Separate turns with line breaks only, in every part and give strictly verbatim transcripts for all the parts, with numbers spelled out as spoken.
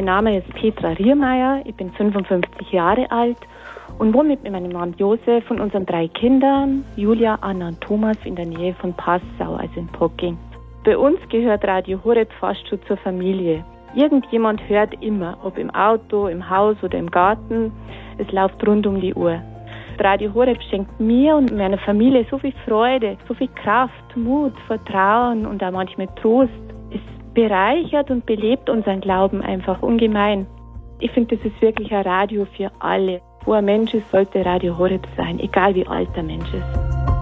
Mein Name ist Petra Riermeier, ich bin fünfundfünfzig Jahre alt und wohne mit meinem Mann Josef und unseren drei Kindern, Julia, Anna und Thomas, in der Nähe von Passau, also in Pocking. Bei uns gehört Radio Horeb fast schon zur Familie. Irgendjemand hört immer, ob im Auto, im Haus oder im Garten. Es läuft rund um die Uhr. Radio Horeb schenkt mir und meiner Familie so viel Freude, so viel Kraft, Mut, Vertrauen und auch manchmal Trost. Es bereichert und belebt unseren Glauben einfach ungemein. Ich finde, das ist wirklich ein Radio für alle. Wo ein Mensch ist, sollte Radio Horeb sein, egal wie alt der Mensch ist.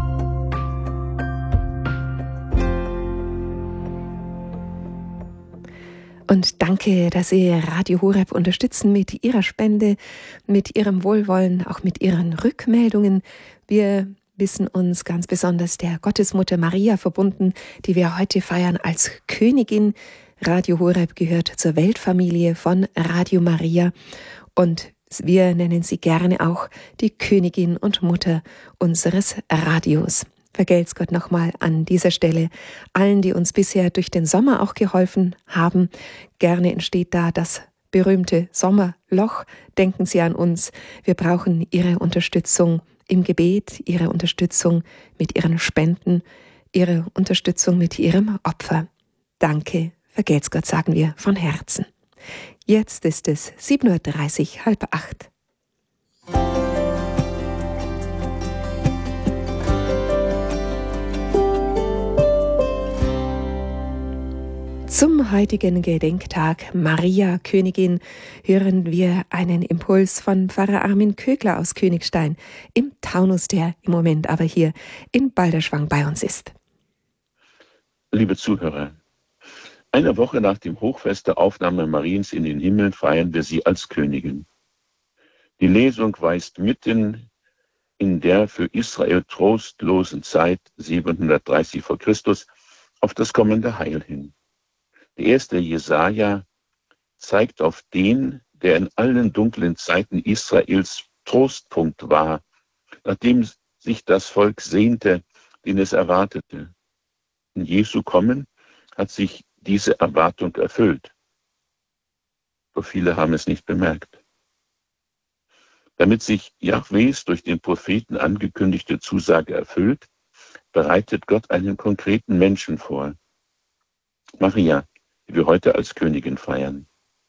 Und danke, dass Sie Radio Horeb unterstützen mit Ihrer Spende, mit Ihrem Wohlwollen, auch mit Ihren Rückmeldungen. Wir wissen uns ganz besonders der Gottesmutter Maria verbunden, die wir heute feiern als Königin. Radio Horeb gehört zur Weltfamilie von Radio Maria und wir nennen sie gerne auch die Königin und Mutter unseres Radios. Vergelt's Gott nochmal an dieser Stelle allen, die uns bisher durch den Sommer auch geholfen haben. Gerne entsteht da das berühmte Sommerloch. Denken Sie an uns. Wir brauchen Ihre Unterstützung im Gebet, Ihre Unterstützung mit Ihren Spenden, Ihre Unterstützung mit Ihrem Opfer. Danke, vergelt's Gott, sagen wir von Herzen. Jetzt ist es sieben Uhr dreißig, halb acht. Zum heutigen Gedenktag Maria Königin hören wir einen Impuls von Pfarrer Armin Kögler aus Königstein im Taunus, der im Moment aber hier in Balderschwang bei uns ist.
Liebe Zuhörer, eine Woche nach dem Hochfest der Aufnahme Mariens in den Himmel feiern wir sie als Königin. Die Lesung weist mitten in der für Israel trostlosen Zeit siebenhundertdreißig vor Christus auf das kommende Heil hin. Der erste Jesaja zeigt auf den, der in allen dunklen Zeiten Israels Trostpunkt war, nachdem sich das Volk sehnte, den es erwartete. In Jesu Kommen hat sich diese Erwartung erfüllt. Doch viele haben es nicht bemerkt. Damit sich Jahwes durch den Propheten angekündigte Zusage erfüllt, bereitet Gott einen konkreten Menschen vor. Maria, die wir heute als Königin feiern.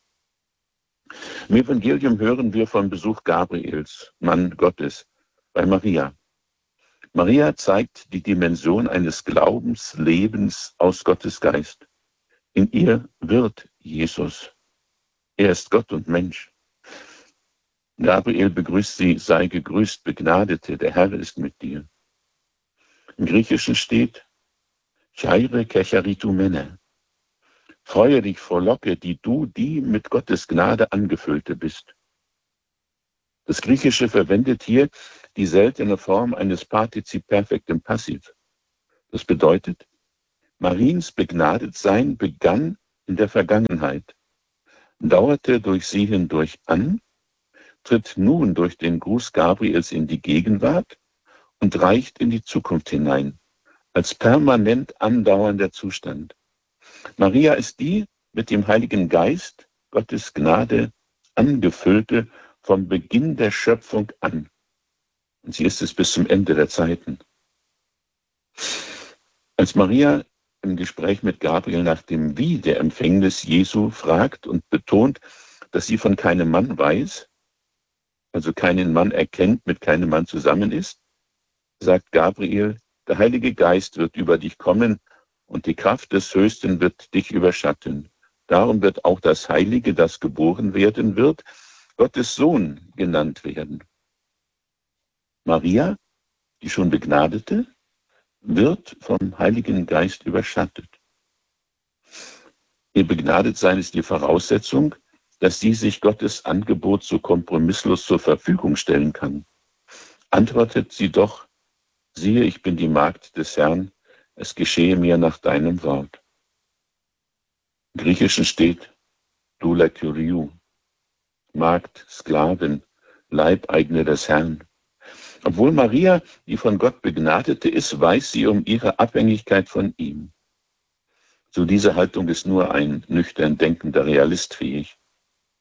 Im Evangelium hören wir vom Besuch Gabriels, Mann Gottes, bei Maria. Maria zeigt die Dimension eines Glaubenslebens aus Gottes Geist. In ihr wird Jesus. Er ist Gott und Mensch. Gabriel begrüßt sie, sei gegrüßt, Begnadete, der Herr ist mit dir. Im Griechischen steht, Chaire kecharitu mene. Freue dich, frohlocke, die du, die mit Gottes Gnade angefüllte bist. Das Griechische verwendet hier die seltene Form eines Partizip Perfektem Passiv. Das bedeutet, Mariens Begnadetsein begann in der Vergangenheit, dauerte durch sie hindurch an, tritt nun durch den Gruß Gabriels in die Gegenwart und reicht in die Zukunft hinein, als permanent andauernder Zustand. Maria ist die mit dem Heiligen Geist, Gottes Gnade, angefüllte vom Beginn der Schöpfung an. Und sie ist es bis zum Ende der Zeiten. Als Maria im Gespräch mit Gabriel nach dem Wie der Empfängnis Jesu fragt und betont, dass sie von keinem Mann weiß, also keinen Mann erkennt, mit keinem Mann zusammen ist, sagt Gabriel, der Heilige Geist wird über dich kommen und die Kraft des Höchsten wird dich überschatten. Darum wird auch das Heilige, das geboren werden wird, Gottes Sohn genannt werden. Maria, die schon Begnadete, wird vom Heiligen Geist überschattet. Ihr Begnadetsein ist die Voraussetzung, dass sie sich Gottes Angebot so kompromisslos zur Verfügung stellen kann. Antwortet sie doch, siehe, ich bin die Magd des Herrn, es geschehe mir nach deinem Wort. Im Griechischen steht, doula kyriou, Magd, Sklavin, Leibeigene des Herrn. Obwohl Maria, die von Gott Begnadete ist, weiß sie um ihre Abhängigkeit von ihm. Zu dieser Haltung ist nur ein nüchtern denkender Realist fähig.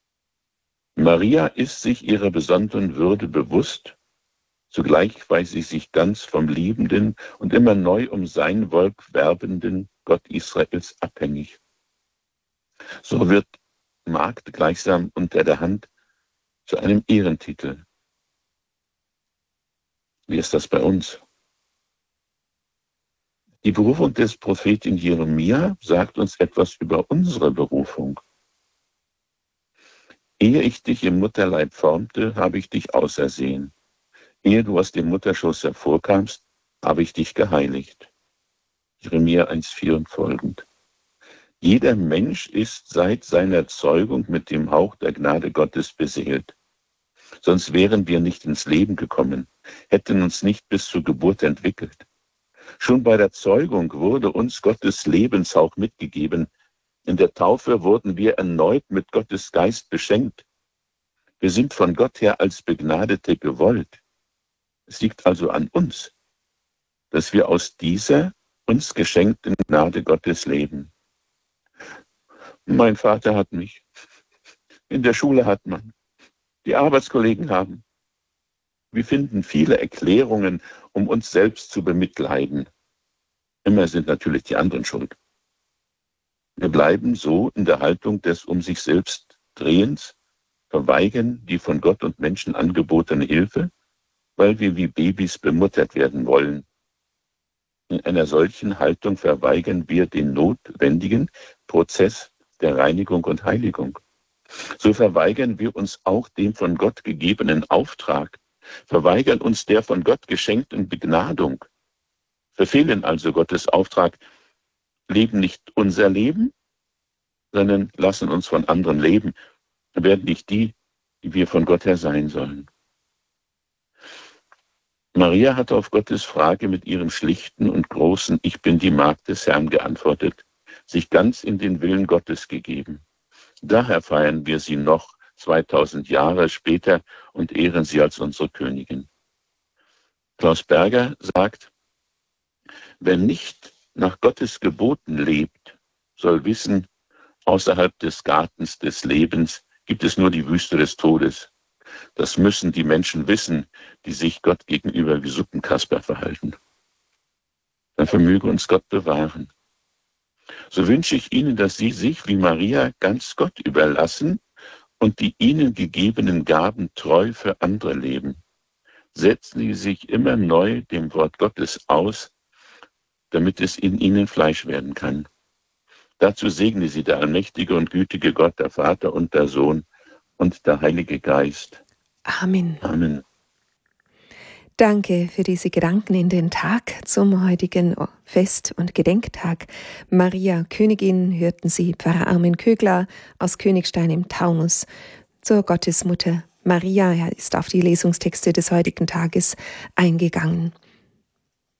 Maria ist sich ihrer besonderen Würde bewusst, zugleich weiß sie sich ganz vom liebenden und immer neu um sein Volk werbenden Gott Israels abhängig. So wird Magd gleichsam unter der Hand zu einem Ehrentitel. Wie ist das bei uns? Die Berufung des Propheten Jeremia sagt uns etwas über unsere Berufung. Ehe ich dich im Mutterleib formte, habe ich dich ausersehen. Ehe du aus dem Mutterschoß hervorkamst, habe ich dich geheiligt. Jeremia eins vier und folgend. Jeder Mensch ist seit seiner Zeugung mit dem Hauch der Gnade Gottes beseelt. Sonst wären wir nicht ins Leben gekommen, hätten uns nicht bis zur Geburt entwickelt. Schon bei der Zeugung wurde uns Gottes Lebenshauch mitgegeben. In der Taufe wurden wir erneut mit Gottes Geist beschenkt. Wir sind von Gott her als Begnadete gewollt. Es liegt also an uns, dass wir aus dieser uns geschenkten Gnade Gottes leben. Mein Vater hat mich, in der Schule hat man, die Arbeitskollegen haben. Wir finden viele Erklärungen, um uns selbst zu bemitleiden. Immer sind natürlich die anderen schuld. Wir bleiben so in der Haltung des um sich selbst Drehens, verweigern die von Gott und Menschen angebotene Hilfe, weil wir wie Babys bemuttert werden wollen. In einer solchen Haltung verweigern wir den notwendigen Prozess der Reinigung und Heiligung. So verweigern wir uns auch dem von Gott gegebenen Auftrag, verweigern uns der von Gott geschenkten Begnadung, verfehlen also Gottes Auftrag, leben nicht unser Leben, sondern lassen uns von anderen leben, werden nicht die, die wir von Gott her sein sollen. Maria hat auf Gottes Frage mit ihrem schlichten und großen Ich bin die Magd des Herrn geantwortet, sich ganz in den Willen Gottes gegeben. Daher feiern wir sie noch zweitausend Jahre später und ehren sie als unsere Königin. Klaus Berger sagt, wer nicht nach Gottes Geboten lebt, soll wissen, außerhalb des Gartens des Lebens gibt es nur die Wüste des Todes. Das müssen die Menschen wissen, die sich Gott gegenüber wie Suppenkasper verhalten. Dann vermöge uns Gott bewahren. So wünsche ich Ihnen, dass Sie sich wie Maria ganz Gott überlassen und die Ihnen gegebenen Gaben treu für andere leben. Setzen Sie sich immer neu dem Wort Gottes aus, damit es in Ihnen Fleisch werden kann. Dazu segne Sie der allmächtige und gütige Gott, der Vater und der Sohn und der Heilige Geist.
Amen.
Amen.
Danke für diese Gedanken in den Tag zum heutigen Fest- und Gedenktag. Maria Königin hörten Sie, Pfarrer Armin Kögler aus Königstein im Taunus zur Gottesmutter Maria. Er ist auf die Lesungstexte des heutigen Tages eingegangen.